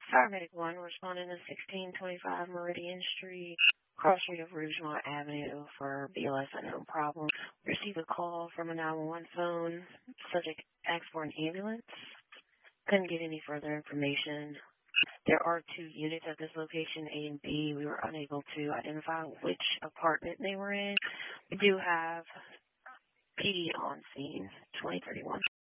Paramedic 1 responding to 1625 Meridian Street, cross street of Rougemont Avenue for BLS unknown problem. Received a call from a 911 phone. Subject asked for an ambulance. Couldn't get any further information. There are 2 units at this location, A and B. We were unable to identify which apartment they were in. We do have PD on scene, 2031.